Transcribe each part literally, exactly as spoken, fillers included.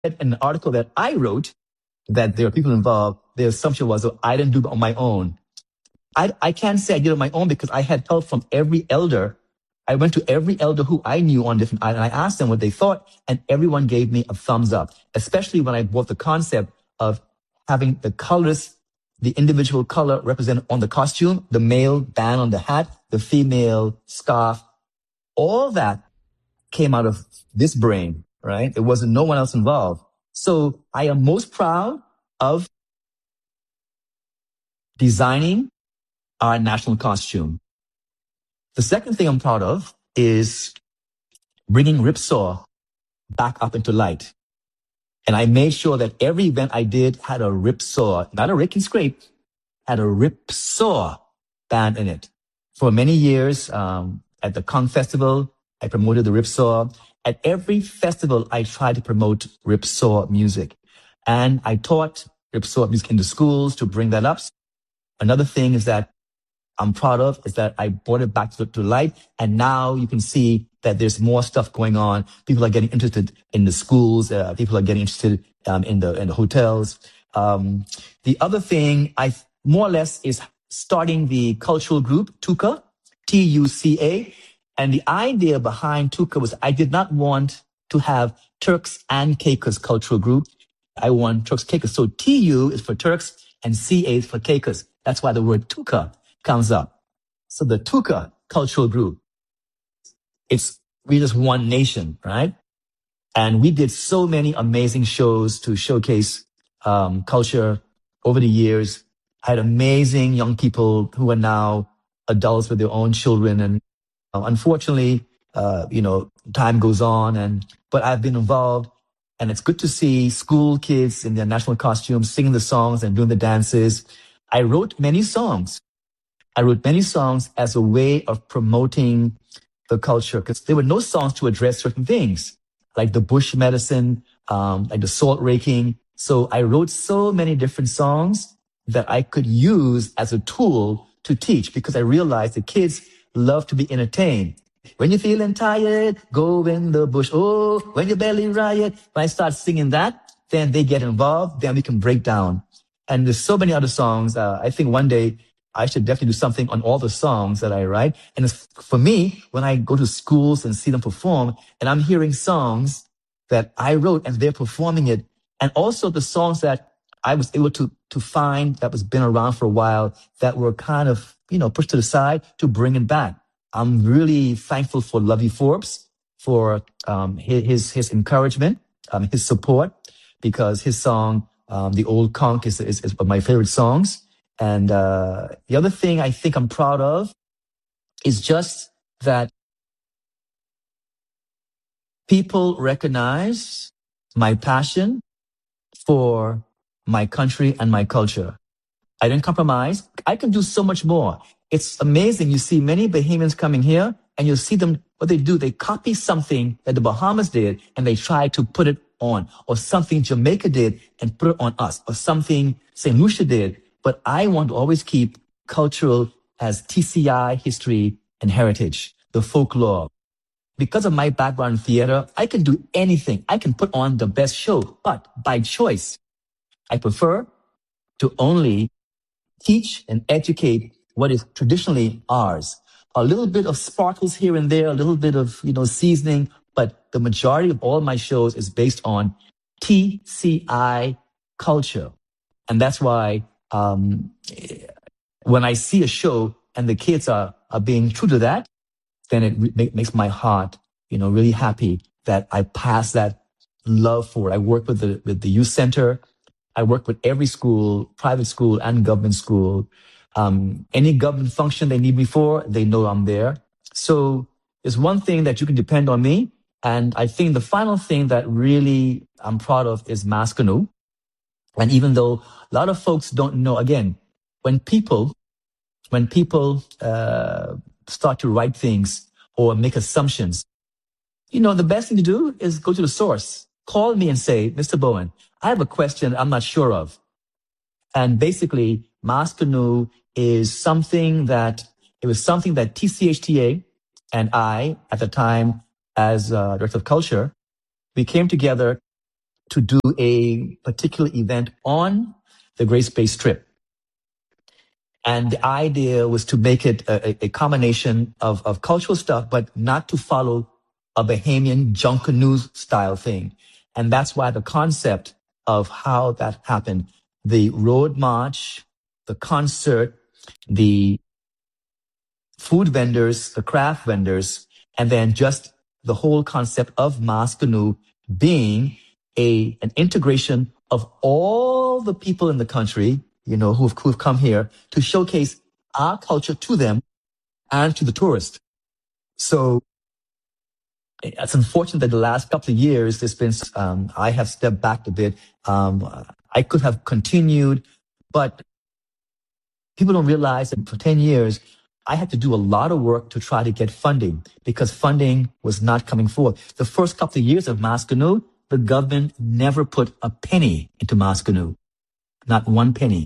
In an article that I wrote that there are people involved, the assumption was that I didn't do it on my own. I, I can't say I did it on my own because I had help from every elder. I went to every elder who I knew on different islands, and I asked them what they thought, and everyone gave me a thumbs up, especially when I brought the concept of having the colors, the individual color represented on the costume, the male band on the hat, the female scarf. All that came out of this brain, right? It wasn't no one else involved. So I am most proud of designing our national costume. The second thing I'm proud of is bringing Ripsaw back up into light. And I made sure that every event I did had a Ripsaw, not a Rick and Scrape, had a Ripsaw band in it. For many years, um, at the Kong Festival, I promoted the Ripsaw. At every festival, I tried to promote Ripsaw music. And I taught Ripsaw music in the schools to bring that up. Another thing is that I'm proud of is that I brought it back to, to light. And now you can see that there's more stuff going on. People are getting interested in the schools. Uh, people are getting interested um, in the in the hotels. Um, the other thing I more or less is starting the cultural group, Tuca, T U C A. And the idea behind Tuca was I did not want to have Turks and Caicos cultural group. I want Turks Caicos. So T U is for Turks and C A is for Caicos. That's why the word Tuca comes up. So the Tuca cultural group, it's we just one nation, right? And we did so many amazing shows to showcase um, culture over the years. I had amazing young people who are now adults with their own children. And uh, unfortunately, uh, you know, time goes on. And but I've been involved, and it's good to see school kids in their national costumes singing the songs and doing the dances. I wrote many songs. I wrote many songs as a way of promoting the culture because there were no songs to address certain things like the bush medicine, um, like the salt raking. So I wrote so many different songs that I could use as a tool to teach because I realized the kids love to be entertained. When you're feeling tired, go in the bush. Oh, when your belly riot. When I start singing that, then they get involved. Then we can break down. And there's so many other songs. Uh, I think one day I should definitely do something on all the songs that I write. And it's, for me, when I go to schools and see them perform, and I'm hearing songs that I wrote and they're performing it, and also the songs that I was able to to find that was been around for a while that were kind of, you know, pushed to the side to bring it back. I'm really thankful for Lovey Forbes for um, his his encouragement, um, his support, because his song, um, "The Old Conch," is, is is one of my favorite songs. And uh, the other thing I think I'm proud of is just that people recognize my passion for my country and my culture. I didn't compromise. I can do so much more. It's amazing. You see many Bahamians coming here and you'll see them, what they do, they copy something that the Bahamas did and they try to put it on, or something Jamaica did and put it on us, or something Saint Lucia did. But I want to always keep cultural as T C I, history and heritage, the folklore. Because of my background in theater, I can do anything. I can put on the best show, but by choice, I prefer to only teach and educate what is traditionally ours. A little bit of sparkles here and there, a little bit of, you know, seasoning, but the majority of all my shows is based on T C I culture. And that's why um, when I see a show and the kids are, are being true to that, then it re- makes my heart, you know, really happy that I pass that love forward. I work with the with the youth center. I work with every school, private school and government school. Um, any government function they need me for, they know I'm there. So there's one thing that you can depend on me. And I think the final thing that really I'm proud of is Maskanu. And even though a lot of folks don't know, again, when people, when people uh, start to write things or make assumptions, you know, the best thing to do is go to the source. Call me and say, Mister Bowen, I have a question I'm not sure of. And basically, Maskanu is something that, it was something that T C H T A and I, at the time, as uh, Director of Culture, we came together to do a particular event on the Grace Bay Strip. And the idea was to make it a, a combination of, of cultural stuff, but not to follow a Bahamian Junkanoo style thing. And that's why the concept of how that happened, the road march, the concert, the food vendors, the craft vendors, and then just the whole concept of Maskanu being a an integration of all the people in the country, you know, who've, who've come here to showcase our culture to them and to the tourist. So it's unfortunate that the last couple of years, there's been, um, I have stepped back a bit. Um, I could have continued, but people don't realize that for ten years, I had to do a lot of work to try to get funding because funding was not coming forward. The first couple of years of Maskanu, the government never put a penny into Maskanu. Not one penny.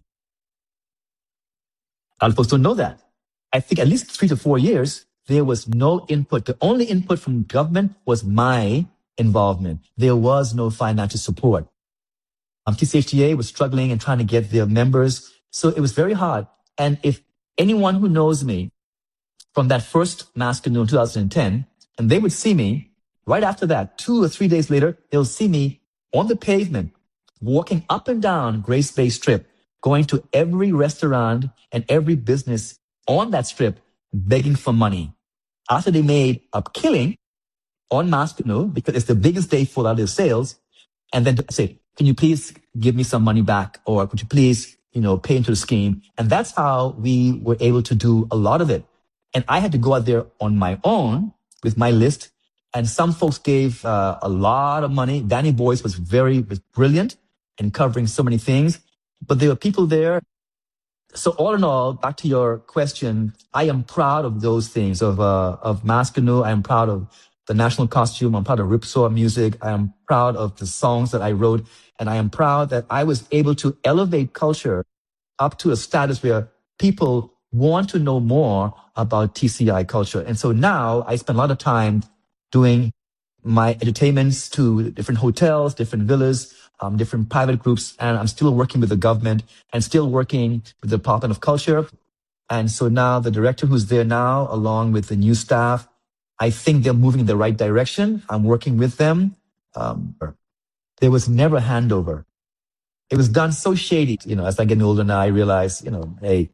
A lot of folks don't know that. I think at least three to four years, there was no input. The only input from government was my involvement. There was no financial support. Um, T C H T A was struggling and trying to get their members. So it was very hard. And if anyone who knows me from that first Maskanu in two thousand ten, and they would see me right after that, two or three days later, they'll see me on the pavement, walking up and down Grace Bay Strip, going to every restaurant and every business on that strip, begging for money. After they made a killing on Maskanu, because it's the biggest day for a lot of their sales, and then to say, can you please give me some money back? Or could you please, you know, pay into the scheme? And that's how we were able to do a lot of it. And I had to go out there on my own with my list. And some folks gave uh, a lot of money. Danny Boyce was very was brilliant in covering so many things. But there were people there. So all in all, back to your question, I am proud of those things, of uh, of Maskanu. I am proud of the national costume. I'm proud of Ripsaw music. I am proud of the songs that I wrote. And I am proud that I was able to elevate culture up to a status where people want to know more about T C I culture. And so now I spend a lot of time doing my entertainments to different hotels, different villas, um, different private groups. And I'm still working with the government and still working with the Department of Culture. And so now the director who's there now, along with the new staff, I think they're moving in the right direction. I'm working with them. Um, there was never a handover. It was done so shady. You know, as I get older now, I realize, you know, hey,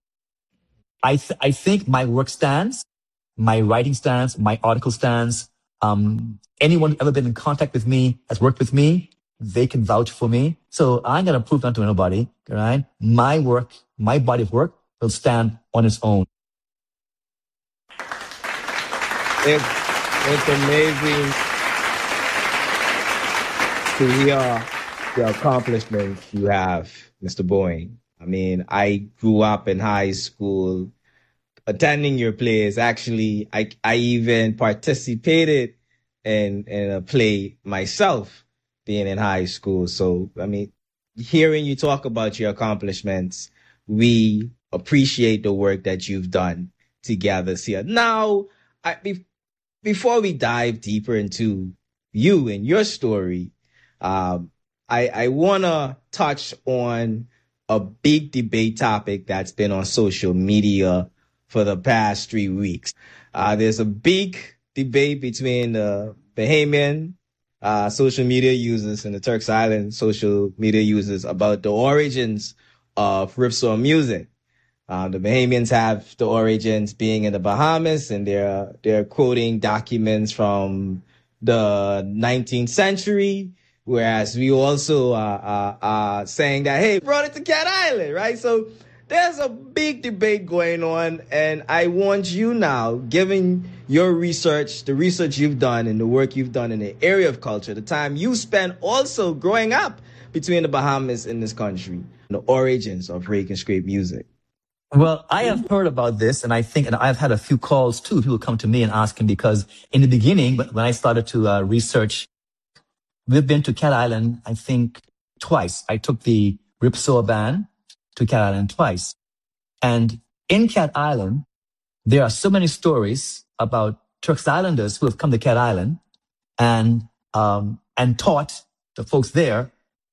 I th- I think my work stands, my writing stands, my article stands. Um, anyone who's ever been in contact with me, has worked with me, they can vouch for me. So I'm going to prove that to nobody, right? My work, my body of work will stand on its own. It's, it's amazing to hear the accomplishments you have, Mister Boyne. I mean, I grew up in high school attending your plays. Actually, I I even participated in in a play myself being in high school. So, I mean, hearing you talk about your accomplishments, we appreciate the work that you've done together here. Now, I, be, before we dive deeper into you and your story, um, I, I want to touch on a big debate topic that's been on social media for the past three weeks. Uh, there's a big debate between the Bahamian uh, social media users and the Turks Island social media users about the origins of Ripsaw music. Uh, the Bahamians have the origins being in the Bahamas, and they're they're quoting documents from the nineteenth century. Whereas we also are, are, are saying that, hey, brought it to Cat Island, right? So there's a big debate going on. And I want you now, given your research, the research you've done and the work you've done in the area of culture, the time you spent also growing up between the Bahamas and this country, the origins of rake and scrape music. Well, I have heard about this, and I think, and I've had a few calls too. People come to me and ask him because in the beginning, when I started to uh, research, we've been to Cat Island, I think, twice. I took the Ripsaw band to Cat Island twice. And in Cat Island, there are so many stories about Turks Islanders who have come to Cat Island and um, and taught the folks there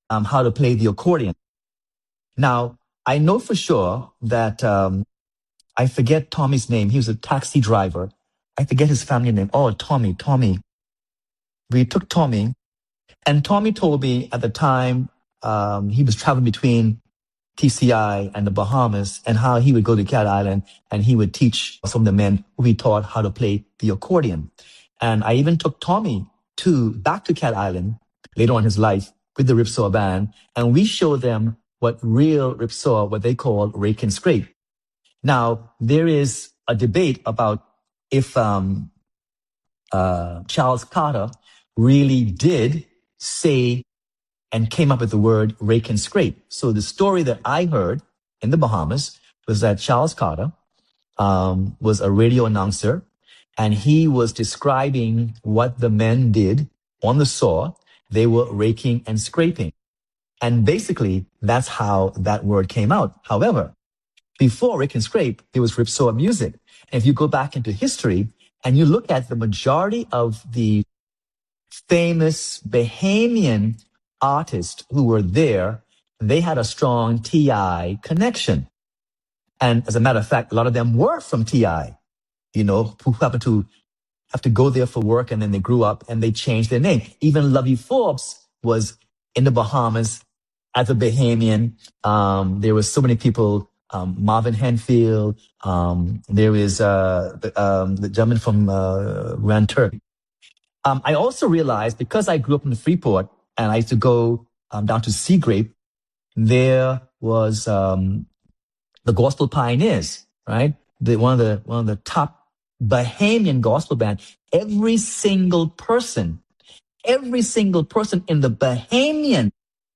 um, how to play the accordion. Now, I know for sure that um, I forget Tommy's name. He was a taxi driver. I forget his family name. Oh, Tommy, Tommy. We took Tommy, and Tommy told me at the time um, he was traveling between T C I and the Bahamas, and how he would go to Cat Island and he would teach some of the men who he taught how to play the accordion. And I even took Tommy to back to Cat Island later on in his life with the Ripsaw band, and we showed them what real Ripsaw, what they call rake and scrape. Now, there is a debate about if um, uh, Charles Carter really did say and came up with the word rake and scrape. So the story that I heard in the Bahamas was that Charles Carter um, was a radio announcer, and he was describing what the men did on the saw. They were raking and scraping. And basically, that's how that word came out. However, before rake and scrape, there was Ripsaw music. And if you go back into history and you look at the majority of the famous Bahamian artists who were there, they had a strong T I connection. And as a matter of fact, a lot of them were from T I, you know, who happened to have to go there for work, and then they grew up and they changed their name. Even Lovey Forbes was in the Bahamas as a Bahamian. Um, there were so many people, um, Marvin Henfield, um, there is uh, the, um, the gentleman from uh, Grand Turk. Um, I also realized, because I grew up in Freeport and I used to go um, down to Sea Grape, there was um, the Gospel Pioneers, right? The, one of the one of the top Bahamian gospel band. Every single person, every single person in the Bahamian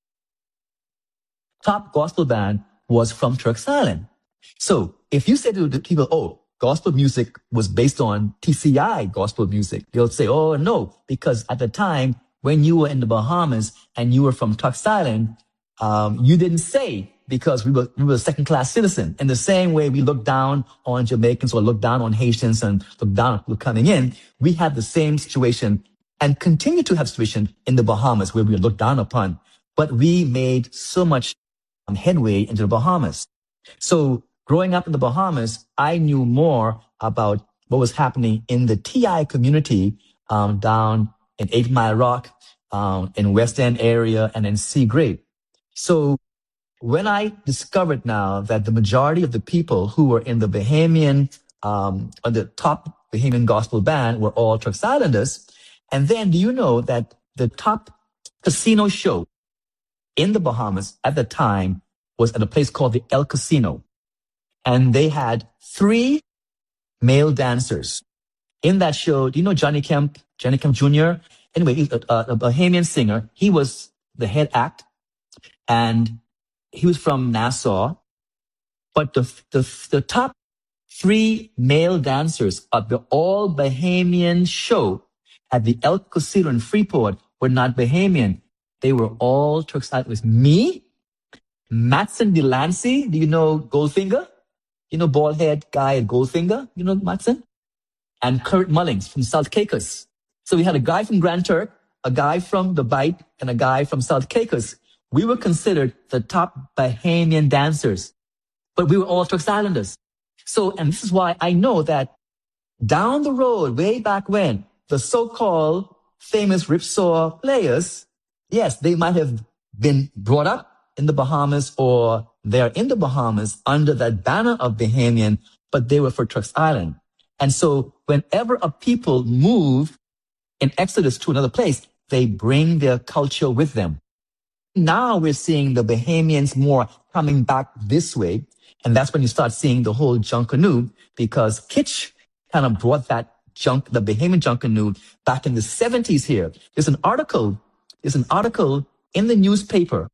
top gospel band was from Turks Island. So if you say to the people, oh, gospel music was based on T C I gospel music, they'll say, oh, no, because at the time when you were in the Bahamas and you were from Turks Island, um, you didn't say, because we were, we were a second class citizen. In the same way we look down on Jamaicans or look down on Haitians and look down on people coming in, we had the same situation and continue to have situation in the Bahamas where we were looked down upon. But we made so much um, headway into the Bahamas. So growing up in the Bahamas, I knew more about what was happening in the T I community um, down in Eight Mile Rock, um, in West End area, and in Sea Grape. So when I discovered now that the majority of the people who were in the Bahamian, um, or the top Bahamian gospel band were all Turks Islanders, and then do you know that the top casino show in the Bahamas at the time was at a place called the El Casino. And they had three male dancers in that show. Do you know Johnny Kemp, Johnny Kemp Junior? Anyway, he's a, a Bahamian singer. He was the head act, and he was from Nassau. But the, the, the top three male dancers of the all Bahamian show at the El Casino in Freeport were not Bahamian. They were all Turks Island. It was me, Matson Delancey. Do you know Goldfinger? You know, bald head guy at Goldfinger, you know, Matson? And Kurt Mullings from South Caicos. So we had a guy from Grand Turk, a guy from the Bight, and a guy from South Caicos. We were considered the top Bahamian dancers, but we were all Turks Islanders. So, and this is why I know that down the road, way back when, the so-called famous Ripsaw players, yes, they might have been brought up in the Bahamas, or they're in the Bahamas under that banner of Bahamian, but they were for Turks Island. And so whenever a people move in Exodus to another place, they bring their culture with them. Now we're seeing the Bahamians more coming back this way. And that's when you start seeing the whole Junkanoo, because Kitch kind of brought that junk, the Bahamian Junkanoo, back in the seventies here. There's an article, there's an article in the newspaper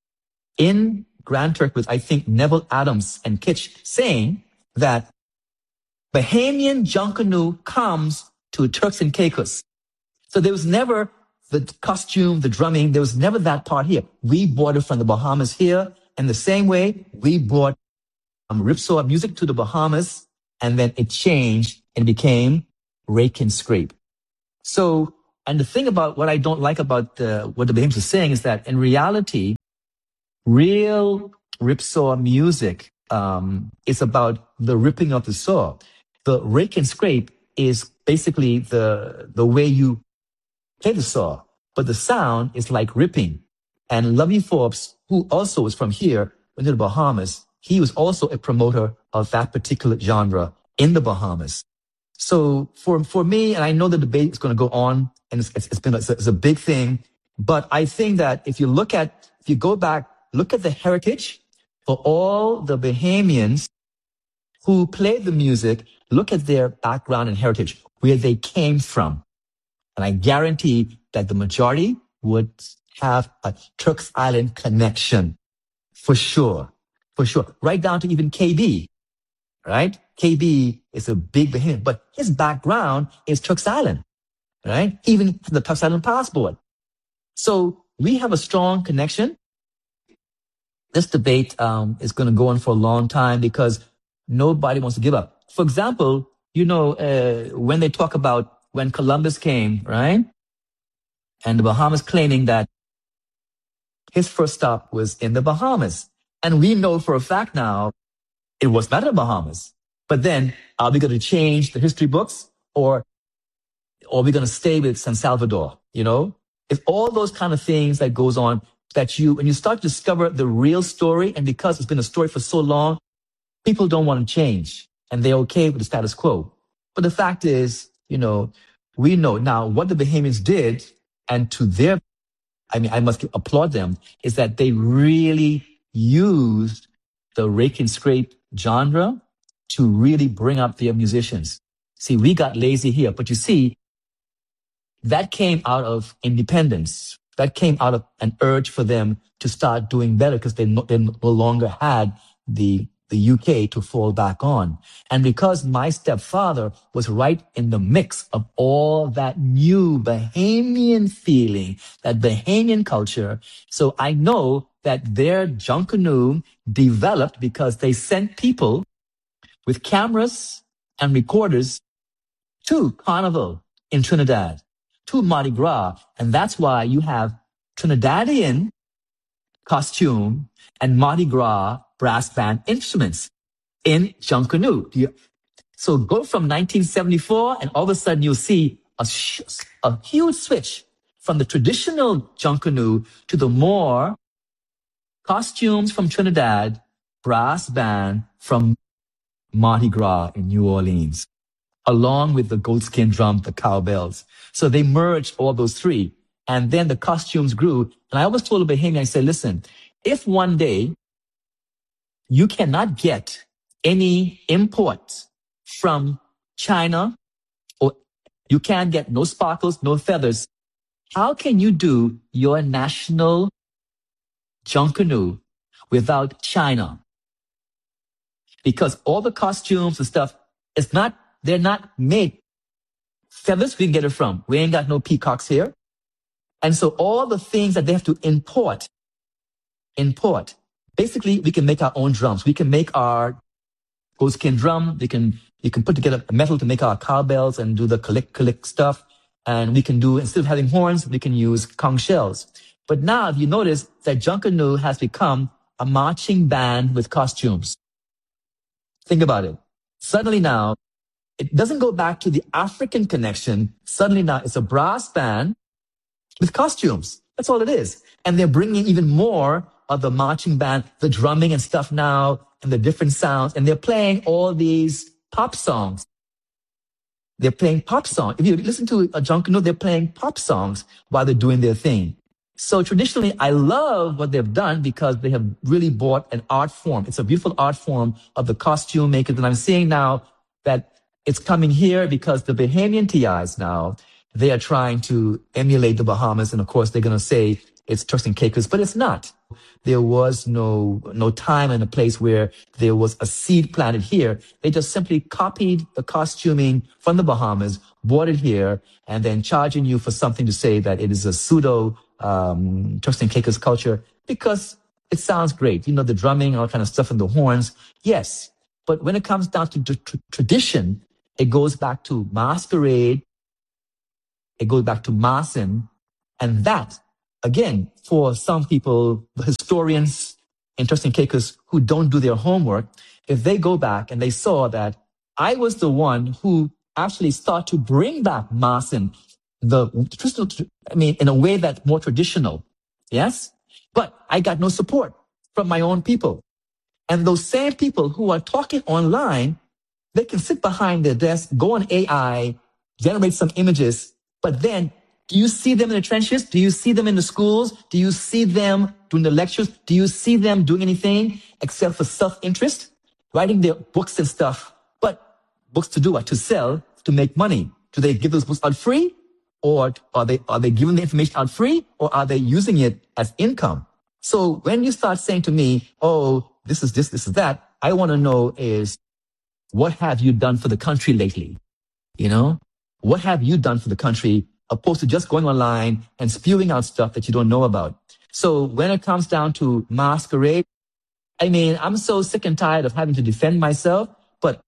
in Grand Turk with, I think, Neville Adams and Kitch, saying that Bahamian Junkanoo comes to Turks and Caicos. So there was never the costume, the drumming, there was never that part here. We brought it from the Bahamas here, and the same way we brought um, Ripsaw music to the Bahamas, and then it changed and became rake and scrape. So And the thing about what I don't like about uh, what the Bahamians are saying is that in reality, real ripsaw music um, is about the ripping of the saw. The rake and scrape is basically the the way you play the saw, but the sound is like ripping. And Lovey Forbes, who also is from here, went to the Bahamas. He was also a promoter of that particular genre in the Bahamas. So for for me, and I know the debate is going to go on, and it's, it's, it's been it's a, it's a big thing. But I think that if you look at, if you go back, look at the heritage for all the Bahamians who played the music, look at their background and heritage, where they came from. And I guarantee that the majority would have a Turks Island connection. For sure. For sure. Right down to even K B. Right? K B is a big Bahamian, but his background is Turks Island. Right? Even the Turks Island passport. So we have a strong connection. This debate um, is going to go on for a long time because nobody wants to give up. For example, you know, uh, when they talk about when Columbus came, right? And the Bahamas claiming that his first stop was in the Bahamas. And we know for a fact now it was not in the Bahamas. But then are we going to change the history books or, or are we going to stay with San Salvador? You know, it's all those kind of things that goes on that you, when you start to discover the real story, and because it's been a story for so long, people don't want to change and they're okay with the status quo. But the fact is, you know, we know now what the Bahamians did, and to their, I mean, I must applaud them, is that they really used the rake and scrape genre to really bring up their musicians. See, we got lazy here, but you see, that came out of independence. That came out of an urge for them to start doing better because they no, they no longer had the the U K to fall back on. And because my stepfather was right in the mix of all that new Bahamian feeling, that Bahamian culture, so I know that their Junkanoo developed because they sent people with cameras and recorders to Carnival in Trinidad, to Mardi Gras. And that's why you have Trinidadian costume and Mardi Gras brass band instruments in Junkanoo. So go from nineteen seventy-four and all of a sudden you'll see a, sh- a huge switch from the traditional Junkanoo to the more costumes from Trinidad, brass band from Mardi Gras in New Orleans, along with the goatskin drum, the cowbells. So they merged all those three. And then the costumes grew. And I always told the Bahamian, I said, listen, if one day you cannot get any imports from China, or you can't get no sparkles, no feathers, how can you do your national Junkanoo without China? Because all the costumes and stuff, it's not, they're not made. Feathers, we can get it from. We ain't got no peacocks here. And so all the things that they have to import, import, basically we can make our own drums. We can make our goatskin drum. We can, we can put together metal to make our cowbells and do the click, click stuff. And we can do, instead of having horns, we can use conch shells. But now if you notice that Junkanoo has become a marching band with costumes. Think about it. Suddenly now, it doesn't go back to the African connection. Suddenly now it's a brass band with costumes. That's all it is. And they're bringing even more of the marching band, the drumming and stuff now, and the different sounds. And they're playing all these pop songs. They're playing pop songs. If you listen to a Junkanoo, they're playing pop songs while they're doing their thing. So traditionally, I love what they've done because they have really brought an art form. It's a beautiful art form of the costume makers. And I'm seeing now that it's coming here because the Bahamian T Is now, they are trying to emulate the Bahamas. And of course, they're going to say it's Turks and Caicos, but it's not. There was no, no time and a place where there was a seed planted here. They just simply copied the costuming from the Bahamas, brought it here, and then charging you for something to say that it is a pseudo um, Turks and Caicos culture because it sounds great. You know, the drumming, all kind of stuff, and the horns. Yes. But when it comes down to t- t- tradition, it goes back to masquerade, it goes back to Maasin. And that, again, for some people, the historians, interesting Caicos, who don't do their homework, if they go back and they saw that I was the one who actually started to bring back Maasin, the traditional, I mean, in a way that's more traditional. Yes? But I got no support from my own people. And those same people who are talking online, they can sit behind their desk, go on A I, generate some images, but then do you see them in the trenches? Do you see them in the schools? Do you see them doing the lectures? Do you see them doing anything except for self-interest? Writing their books and stuff. But books to do what? To sell, to make money. Do they give those books out free? Or are they, are they giving the information out free? Or are they using it as income? So when you start saying to me, oh, this is this, this is that, I want to know is, what have you done for the country lately? You know, what have you done for the country opposed to just going online and spewing out stuff that you don't know about? So when it comes down to masquerade, I mean, I'm so sick and tired of having to defend myself, but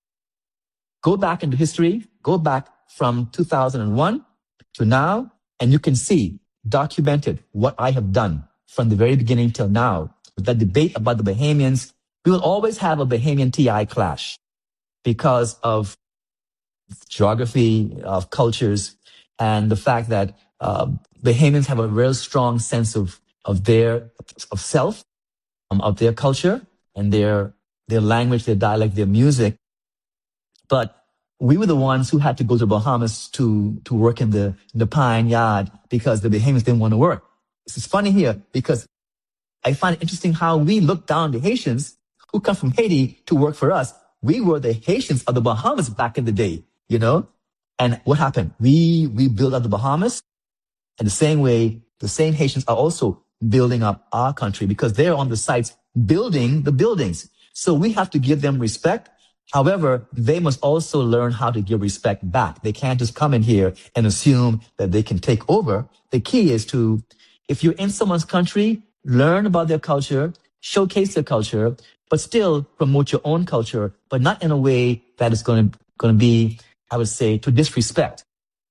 go back into history, go back from two thousand one to now, and you can see documented what I have done from the very beginning till now. With that debate about the Bahamians, we will always have a Bahamian T I clash because of geography, of cultures, and the fact that uh, Bahamians have a real strong sense of of their of self, um, of their culture and their their language, their dialect, their music. But we were the ones who had to go to the Bahamas to to work in the in the pine yard because the Bahamians didn't want to work. It's funny here because I find it interesting how we look down the Haitians who come from Haiti to work for us. We were the Haitians of the Bahamas back in the day, you know? And what happened? We, we built up the Bahamas, and the same way, the same Haitians are also building up our country because they're on the sites building the buildings. So we have to give them respect. However, they must also learn how to give respect back. They can't just come in here and assume that they can take over. The key is to, if you're in someone's country, learn about their culture, showcase their culture, but still promote your own culture, but not in a way that is going to, going to be, I would say, to disrespect.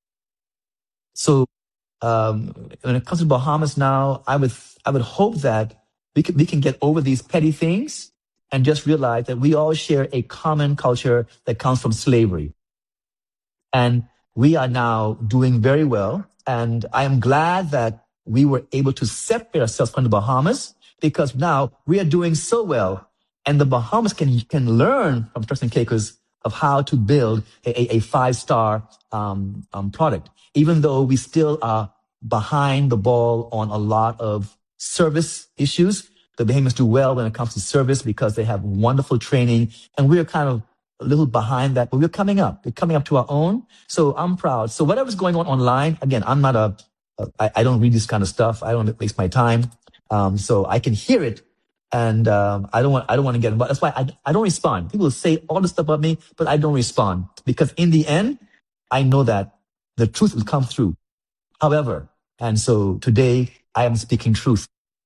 So, um, when it comes to Bahamas now, I would, I would hope that we can, we can get over these petty things and just realize that we all share a common culture that comes from slavery. And we are now doing very well. And I am glad that we were able to separate ourselves from the Bahamas because now we are doing so well. And the Bahamas can, can learn from Turks and Caicos of how to build a, a five-star um, um, product, even though we still are behind the ball on a lot of service issues. The Bahamians do well when it comes to service because they have wonderful training, and we're kind of a little behind that, but we're coming up. We're coming up to our own. So I'm proud. So whatever's going on online, again, I'm not a, a I, I don't read this kind of stuff. I don't waste my time. Um, so I can hear it. And um, I don't want I don't want to get involved. That's why I, I don't respond. People say all this stuff about me, but I don't respond because in the end, I know that the truth will come through. However, and so today I am speaking truth.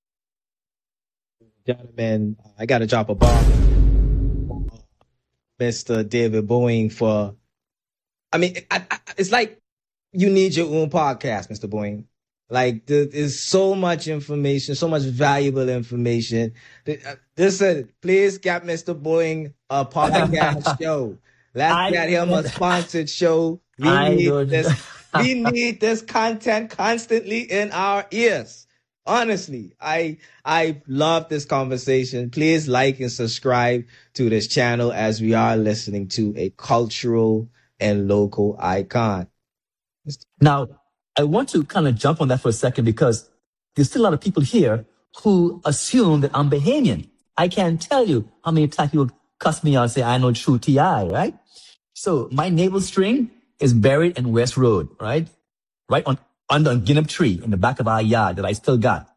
Gentlemen, I got to drop a bomb, Mister David Boeing. For, I mean, I, I, it's like you need your own podcast, Mister Boeing. Like, there's so much information, so much valuable information. Listen, please get Mister Boeing a podcast show. Let's I, get him a sponsored show. We I need this. We need this content constantly in our ears. Honestly, I I love this conversation. Please like and subscribe to this channel as we are listening to a cultural and local icon. Now, I want to kind of jump on that for a second because there's still a lot of people here who assume that I'm Bahamian. I can't tell you how many times people cuss me out and say I know true T I, right? So my navel string is buried in West Road, right? Right on under a Guinness tree in the back of our yard that I still got.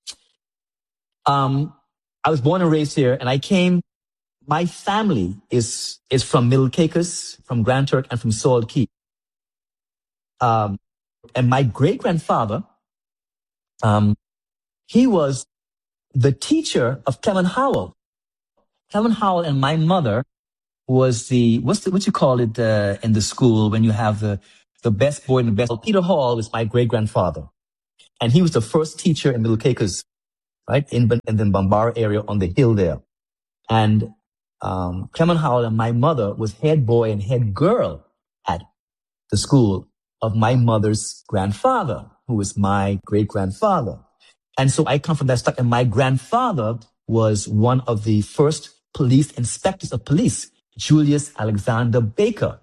Um, I was born and raised here, and I came. My family is is from Middle Caicos, from Grand Turk, and from Salt Cay. Um, and my great grandfather, um, he was the teacher of Clement Howell. Clement Howell and my mother was the what's the what you call it uh, in the school when you have the the best boy and the best. Peter Hall is my great grandfather, and he was the first teacher in Middle Caicos, right in in the Bambara area on the hill there. And um, Clement Howell and my mother was head boy and head girl at the school of my mother's grandfather, who was my great grandfather. And so I come from that stock, and my grandfather was one of the first police inspectors of police, Julius Alexander Baker.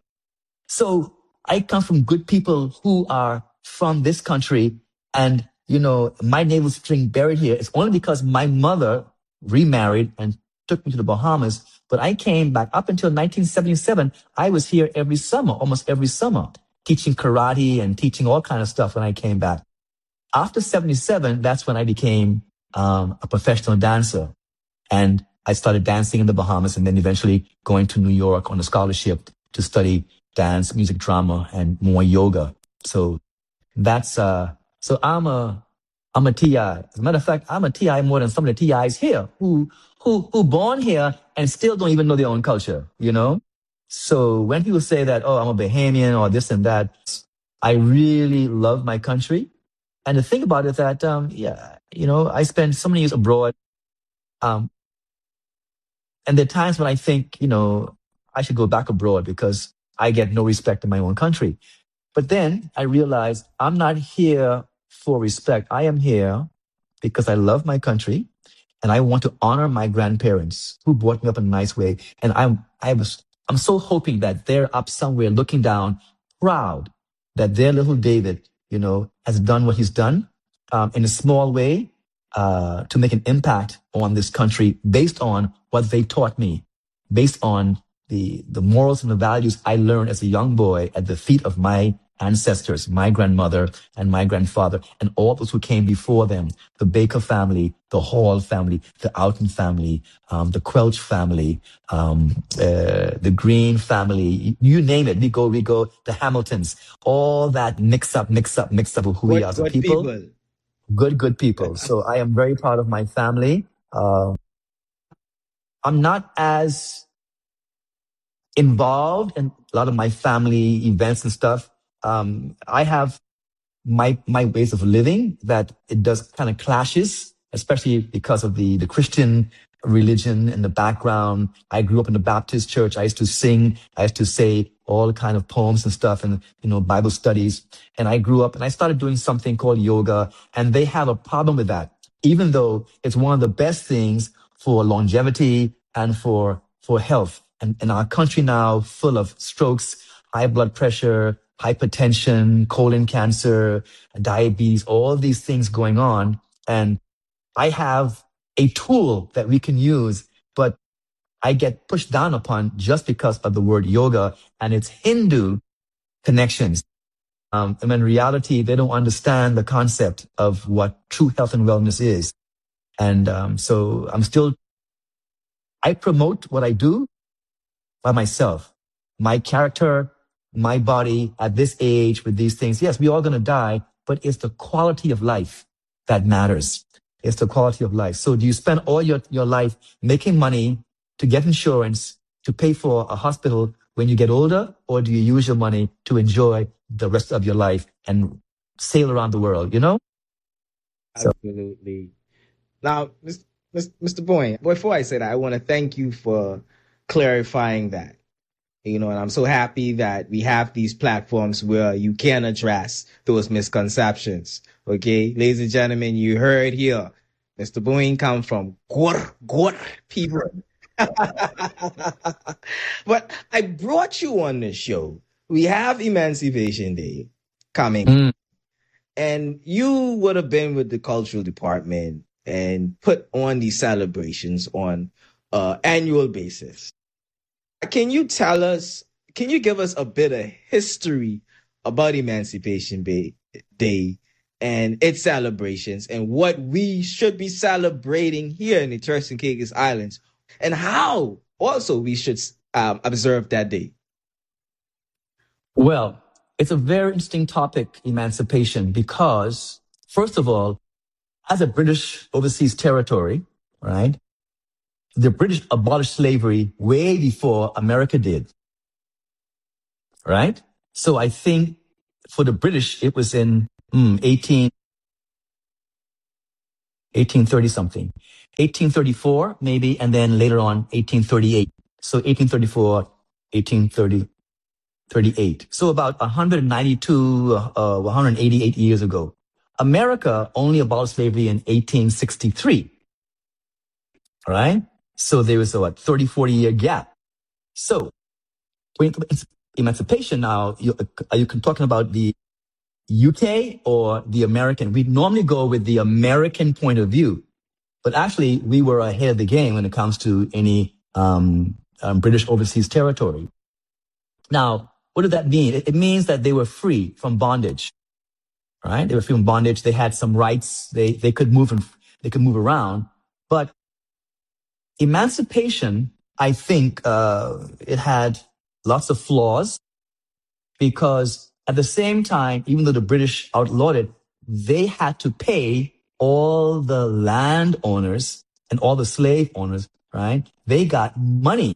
So I come from good people who are from this country. And, you know, my navel string buried here is only because my mother remarried and took me to the Bahamas. But I came back up until nineteen seventy-seven. I was here every summer, almost every summer, teaching karate and teaching all kind of stuff when I came back. After seventy-seven, that's when I became um, a professional dancer. And I started dancing in the Bahamas and then eventually going to New York on a scholarship to study dance, music, drama, and more yoga. So that's, uh, so I'm a, I'm a T I. As a matter of fact, I'm a T I more than some of the T Is here who, who, who born here and still don't even know their own culture, you know? So when people say that, oh, I'm a Bahamian or this and that, I really love my country. And the thing about it is that, um, yeah, you know, I spent so many years abroad. Um, and there are times when I think, you know, I should go back abroad because I get no respect in my own country. But then I realized I'm not here for respect. I am here because I love my country and I want to honor my grandparents who brought me up in a nice way. And I'm, I was, I'm so hoping that they're up somewhere looking down, proud that their little David, you know, has done what he's done um, in a small way uh, to make an impact on this country based on what they taught me, based on the, the morals and the values I learned as a young boy at the feet of my ancestors, my grandmother and my grandfather, and all those who came before them, the Baker family, the Hall family, the Alton family, um, the Quelch family, um, uh, the Green family, you name it, we go, we go, the Hamiltons, all that mix up, mix up, mix up of who Good, we are as a good people. people. Good, good people. So I am very proud of my family. Uh, I'm not as involved in a lot of my family events and stuff. Um, I have my my ways of living that it does kind of clashes, especially because of the the Christian religion in the background. I grew up in the Baptist church. I used to sing. I used to say all kind of poems and stuff, and you know Bible studies. And I grew up and I started doing something called yoga, and they have a problem with that, even though it's one of the best things for longevity and for for health. And in our country now, full of strokes, high blood pressure, hypertension, colon cancer, diabetes, all these things going on. And I have a tool that we can use, but I get pushed down upon just because of the word yoga and its Hindu connections. Um, and in reality, they don't understand the concept of what true health and wellness is. And um, so I'm still, I promote what I do by myself, my character, my body at this age with these things. Yes, we're all going to die, but it's the quality of life that matters. It's the quality of life. So do you spend all your, your life making money to get insurance, to pay for a hospital when you get older, or do you use your money to enjoy the rest of your life and sail around the world, you know? So, Absolutely. Now, Mister Boyne, before I say that, I want to thank you for clarifying that. You know, and I'm so happy that we have these platforms where you can address those misconceptions. Okay, ladies and gentlemen, you heard here, Mister Boyne come from Gwar, Gwar people. But I brought you on the show. We have Emancipation Day coming. Mm. And you would have been with the cultural department and put on these celebrations on an annual basis. Can you tell us, can you give us a bit of history about Emancipation Day and its celebrations and what we should be celebrating here in the Turks and Caicos Islands and how also we should um, observe that day? Well, it's a very interesting topic, emancipation, because first of all, as a British overseas territory, right, the British abolished slavery way before America did, right? So I think for the British, it was in mm, eighteen, eighteen thirty something, eighteen thirty-four maybe, and then later on eighteen thirty-eight. So eighteen thirty-four, eighteen thirty, thirty-eight. So about one hundred ninety-two, uh, one hundred eighty-eight years ago. America only abolished slavery in eighteen sixty-three. All right. So there was a what, thirty, forty year gap. So when it's emancipation now, you, are you talking about the U K or the American? We normally go with the American point of view, but actually we were ahead of the game when it comes to any um, um, British overseas territory. Now, what did that mean? It, it means that they were free from bondage, right? They were free from bondage. They had some rights. They they could move and they could move around. But emancipation, I think, uh, it had lots of flaws because at the same time, even though the British outlawed it, they had to pay all the landowners and all the slave owners, right? They got money.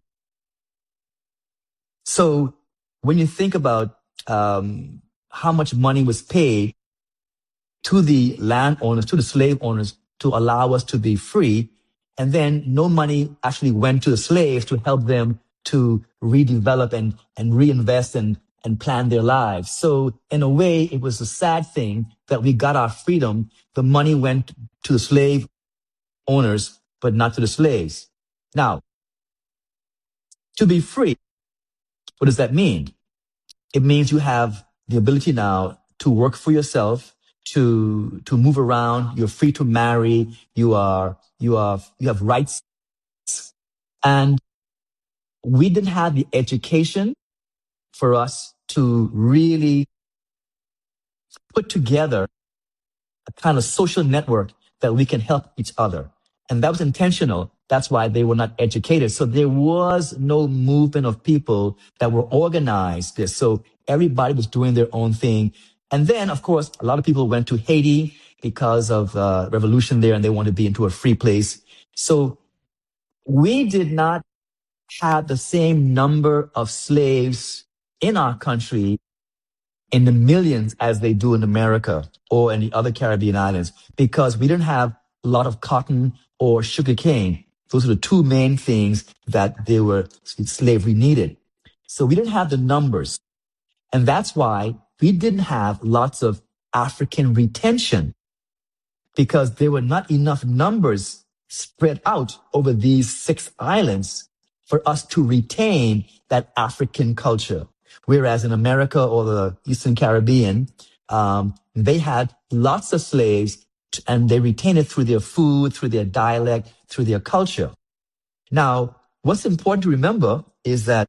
So when you think about um, how much money was paid to the landowners, to the slave owners to allow us to be free, and then no money actually went to the slaves to help them to redevelop and, and reinvest and, and plan their lives. So in a way, it was a sad thing that we got our freedom. The money went to the slave owners, but not to the slaves. Now, to be free, what does that mean? It means you have the ability now to work for yourself, to, to move around. You're free to marry. You are, you are, you have rights. And we didn't have the education for us to really put together a kind of social network that we can help each other. And that was intentional. That's why they were not educated. So there was no movement of people that were organized this. So everybody was doing their own thing. And then, of course, a lot of people went to Haiti because of uh, revolution there, and they wanted to be into a free place. So we did not have the same number of slaves in our country in the millions as they do in America or in the other Caribbean islands, because we didn't have a lot of cotton or sugar cane. Those are the two main things that they were slavery needed. So we didn't have the numbers. And that's why we didn't have lots of African retention, because there were not enough numbers spread out over these six islands for us to retain that African culture. Whereas in America or the Eastern Caribbean, um, they had lots of slaves and they retained it through their food, through their dialect, through their culture. Now, what's important to remember is that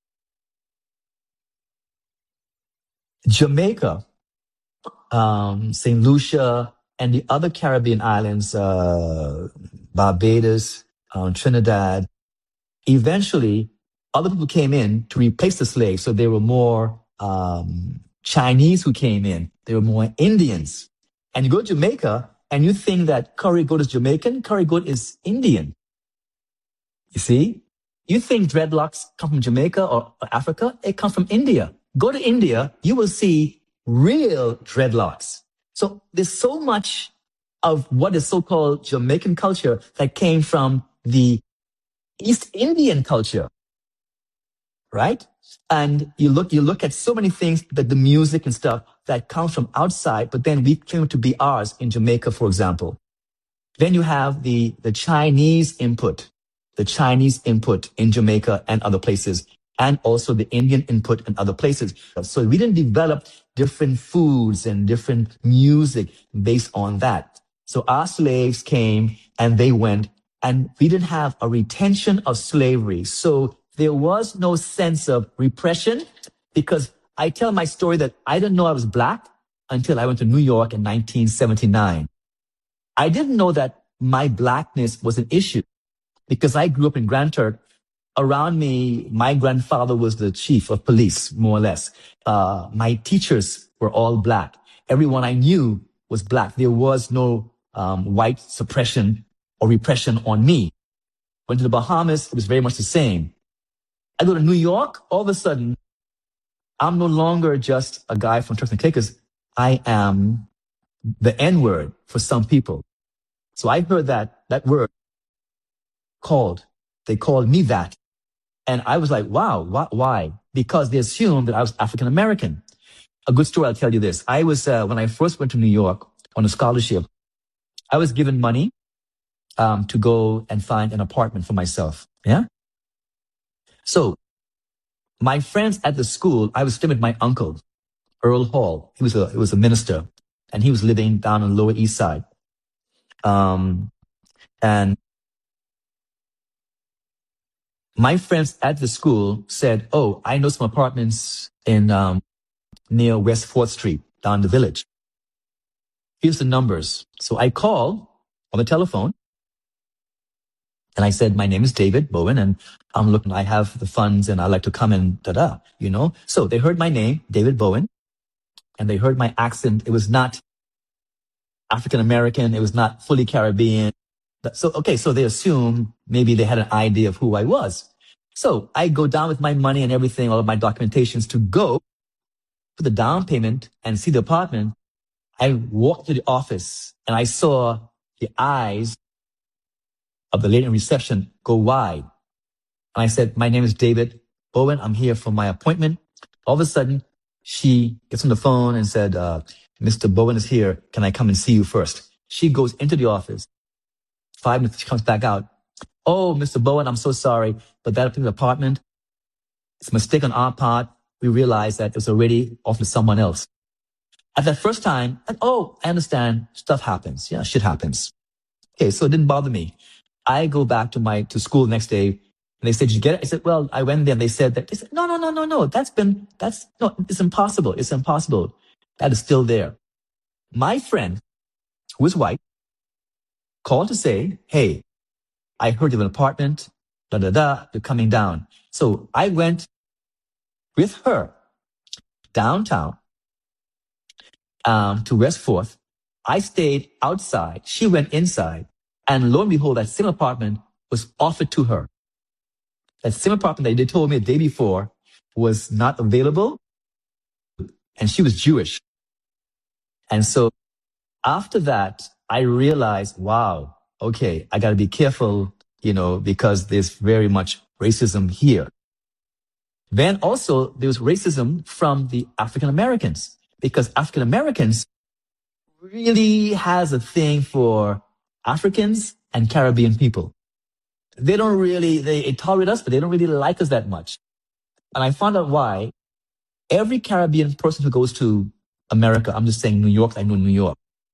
Jamaica, um, Saint Lucia, and the other Caribbean islands, uh, Barbados, uh, Trinidad, eventually other people came in to replace the slaves. So there were more um, Chinese who came in. There were more Indians. And you go to Jamaica and you think that curry goat is Jamaican. Curry goat is Indian. You see? You think dreadlocks come from Jamaica or Africa? It comes from India. Go to India, you will see real dreadlocks. So there's so much of what is so-called Jamaican culture that came from the East Indian culture, right? And you look, you look at so many things, that the music and stuff that comes from outside, but then we came to be ours in Jamaica, for example. Then you have the, the Chinese input, the Chinese input in Jamaica and other places, and also the Indian input in other places. So we didn't develop different foods and different music based on that. So our slaves came and they went, and we didn't have a retention of slavery. So there was no sense of repression, because I tell my story that I didn't know I was black until I went to New York in nineteen seventy-nine. I didn't know that my blackness was an issue because I grew up in Grand Turk. Around me, my grandfather was the chief of police, more or less. Uh, my teachers were all black. Everyone I knew was black. There was no um, white suppression or repression on me. Went to the Bahamas, it was very much the same. I go to New York, all of a sudden, I'm no longer just a guy from Turks and Caicos. I am the N-word for some people. So I heard that, that word called, they called me that. And I was like, wow, wh- why? Because they assumed that I was African American. A good story, I'll tell you this. I was, uh, when I first went to New York on a scholarship, I was given money um, to go and find an apartment for myself. Yeah. So my friends at the school, I was staying with my uncle, Earl Hall. He was a, he was a minister, and he was living down on the Lower East Side. Um, and my friends at the school said, oh, I know some apartments in, um, near West fourth Street, down the village. Here's the numbers. So I called on the telephone and I said, my name is David Bowen and I'm looking, I have the funds and I'd like to come and da-da, you know? So they heard my name, David Bowen, and they heard my accent. It was not African American. It was not fully Caribbean. So, okay. So they assumed maybe they had an idea of who I was. So I go down with my money and everything, all of my documentations to go for the down payment and see the apartment. I walked to the office and I saw the eyes of the lady in reception go wide. And I said, my name is David Bowen. I'm here for my appointment. All of a sudden, she gets on the phone and said, uh, Mister Bowen is here. Can I come and see you first? She goes into the office. Five minutes, she comes back out. Oh, Mister Bowen, I'm so sorry, but that particular apartment, it's a mistake on our part. We realized that it was already offered to someone else. At that first time, and, oh, I understand. Stuff happens. Yeah, shit happens. Okay, so it didn't bother me. I go back to my to school the next day, and they said, "Did you get it?" I said, "Well, I went there." And they said that. They said, "No, no, no, no, no. That's been that's no. It's impossible. It's impossible. That is still there." My friend, who is white, called to say, "Hey, I heard you have an apartment. Da da da. You're coming down." So I went with her downtown um, to West Fourth. I stayed outside. She went inside. And lo and behold, that same apartment was offered to her. That same apartment that they told me the day before was not available. And she was Jewish. And so after that, I realized, wow, okay, I got to be careful, you know, because there's very much racism here. Then also there was racism from the African Americans, because African Americans really has a thing for Africans and Caribbean people. They don't really, they tolerate us, but they don't really like us that much. And I found out why. Every Caribbean person who goes to America, I'm just saying New York, I know New York.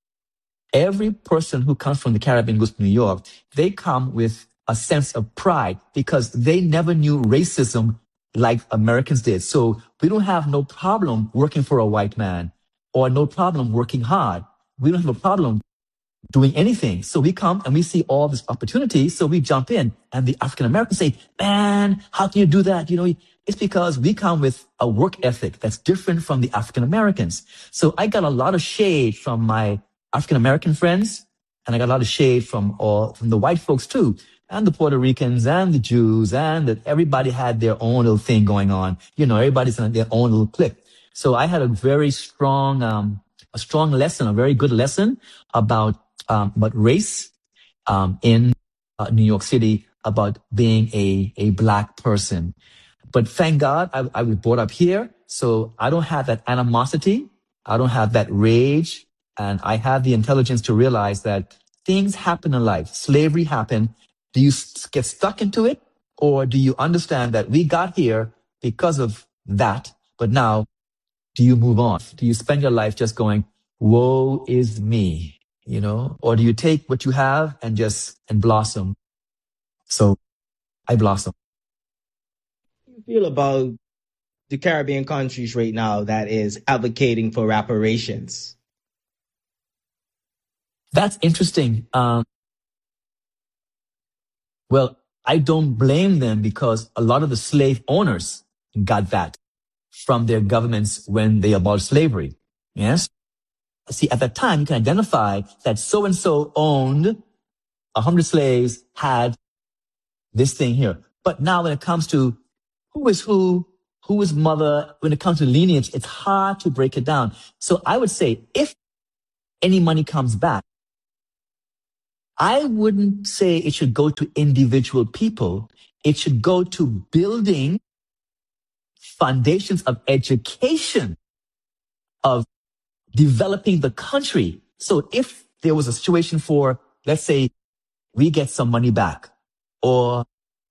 Every person who comes from the Caribbean goes to New York, they come with a sense of pride because they never knew racism like Americans did. So we don't have no problem working for a white man or no problem working hard. We don't have a problem doing anything. So we come and we see all this opportunity. So we jump in, and the African Americans say, man, how can you do that? You know, it's because we come with a work ethic that's different from the African Americans. So I got a lot of shade from my African American friends, and I got a lot of shade from all, from the white folks too, and the Puerto Ricans and the Jews, and that everybody had their own little thing going on. You know, everybody's in their own little clique. So I had a very strong, um, a strong lesson, a very good lesson about Um, about race um, in uh, New York City, about being a, a black person. But thank God I, I was brought up here, so I don't have that animosity. I don't have that rage. And I have the intelligence to realize that things happen in life. Slavery happened. Do you get stuck into it? Or do you understand that we got here because of that, but now do you move on? Do you spend your life just going, woe is me? You know, or do you take what you have and just, and blossom? So I blossom. How do you feel about the Caribbean countries right now that is advocating for reparations? That's interesting. Um, well, I don't blame them because a lot of the slave owners got that from their governments when they abolished slavery. Yes. See, at that time, you can identify that so-and-so owned a hundred slaves, had this thing here. But now when it comes to who is who, whose mother, when it comes to lineage, it's hard to break it down. So I would say if any money comes back, I wouldn't say it should go to individual people. It should go to building foundations of education, of developing the country. So if there was a situation for, let's say, we get some money back, or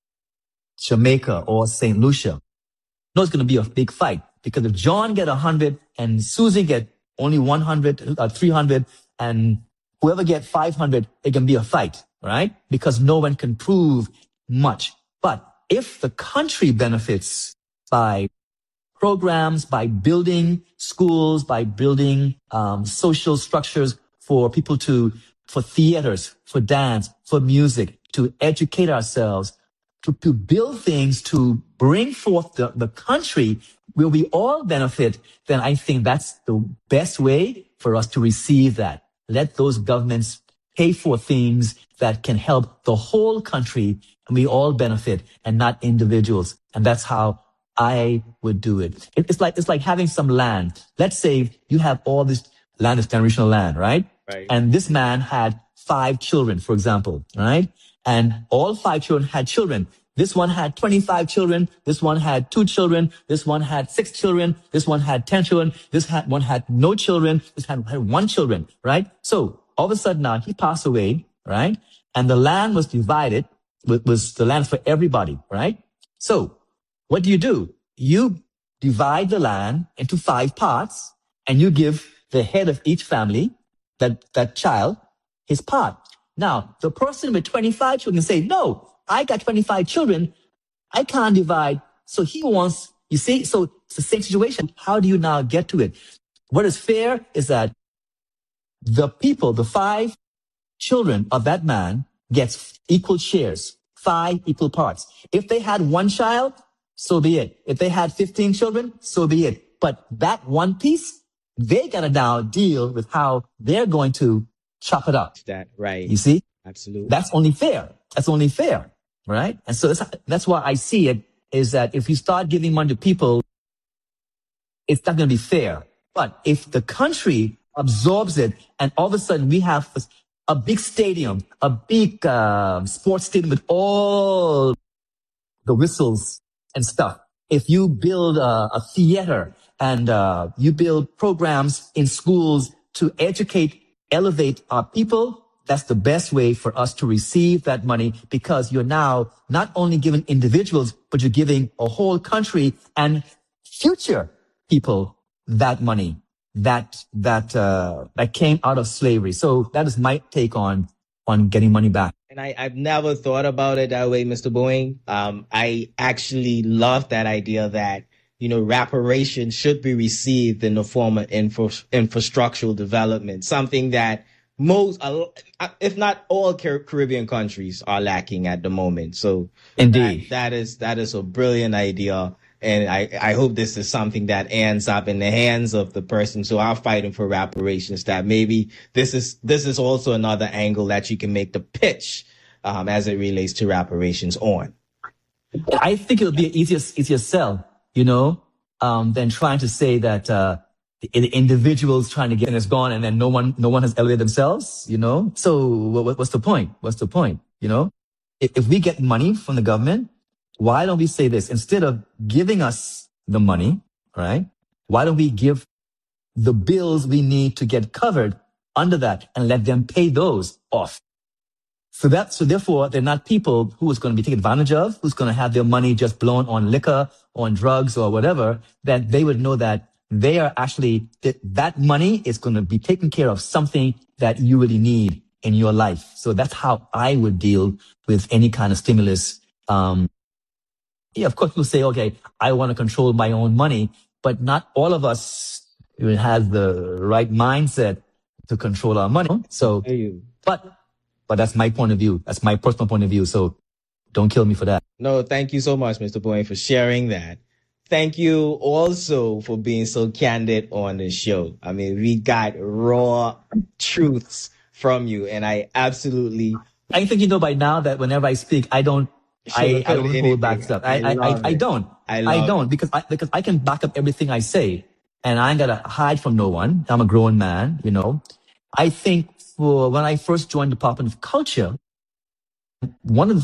Jamaica or Saint Lucia, no, it's going to be a big fight, because if John get a hundred and Susie get only one hundred, uh, three hundred, and whoever get five hundred, it can be a fight, right? Because no one can prove much. But if the country benefits by programs, by building schools, by building um, social structures for people to, for theaters, for dance, for music, to educate ourselves, to, to build things, to bring forth the, the country where we all benefit, then I think that's the best way for us to receive that. Let those governments pay for things that can help the whole country, and we all benefit, and not individuals. And that's how I would do it. it. It's like, it's like having some land. Let's say you have all this land, this generational land, right? Right. And this man had five children, for example, right? And all five children had children. This one had twenty-five children. This one had two children. This one had six children. This one had ten children. This had, one had no children. This had, had one children, right? So all of a sudden now he passed away, right? And the land was divided, it was the land for everybody, right? So what do you do? You divide the land into five parts, and you give the head of each family, that, that child, his part. Now, the person with twenty-five children say, no, I got twenty-five children. I can't divide. So he wants, you see, so it's the same situation. How do you now get to it? What is fair is that the people, the five children of that man gets equal shares, five equal parts. If they had one child, so be it. If they had fifteen children, so be it. But that one piece, they gotta now deal with how they're going to chop it up. That, right. You see? Absolutely. That's only fair. That's only fair, right? And so that's, that's why I see it, is that if you start giving money to people, it's not going to be fair. But if the country absorbs it, and all of a sudden we have a big stadium, a big uh, sports stadium with all the whistles and stuff. If you build a, a theater, and uh, you build programs in schools to educate, elevate our people, that's the best way for us to receive that money, because you're now not only giving individuals, but you're giving a whole country and future people that money that that uh, that came out of slavery. So that is my take on on getting money back. And I, I've never thought about it that way, Mister Boeing. Um, I actually love that idea that, you know, reparation should be received in the form of infra- infrastructural development, something that most, if not all Caribbean countries are lacking at the moment. So indeed, that, that is, that is a brilliant idea. And I, I hope this is something that ends up in the hands of the persons who are fighting for reparations, that maybe this is, this is also another angle that you can make the pitch, um, as it relates to reparations on. I think it'll be an easier, easier sell, you know, um, than trying to say that, uh, the individuals trying to get and it's gone, and then no one, no one has elevated themselves, you know? So what, what's the point? What's the point? You know, if, if we get money from the government, why don't we say this? Instead of giving us the money, right? Why don't we give the bills we need to get covered under that and let them pay those off? So that, so therefore, they're not people who is going to be taken advantage of, who's going to have their money just blown on liquor, on drugs or whatever, that they would know that they are actually, that, that money is going to be taken care of something that you really need in your life. So that's how I would deal with any kind of stimulus. Um, yeah, of course, people say, okay, I want to control my own money, but not all of us have the right mindset to control our money. So, but, but that's my point of view. That's my personal point of view. So don't kill me for that. No, thank you so much, Mister Boeing, for sharing that. Thank you also for being so candid on the show. I mean, we got raw truths from you, and I absolutely... I think you know by now that whenever I speak, I don't I, I Sugarcoat don't hold back anything. stuff. I, I I, I, love I it. don't. I I love don't it. because I, because I can back up everything I say and I ain't gotta hide from no one. I'm a grown man, you know. I think for when I first joined the Department of Culture, one of the